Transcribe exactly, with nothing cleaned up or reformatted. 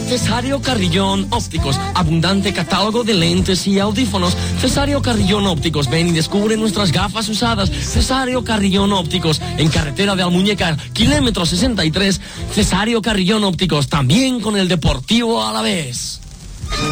Cesario Carrillón Ópticos, abundante catálogo de lentes y audífonos. Cesario Carrillón Ópticos, ven y descubre nuestras gafas usadas. Cesario Carrillón Ópticos, en carretera de Almuñécar, kilómetro sesenta y tres. Cesario Carrillón Ópticos, también con el Deportivo Alavés.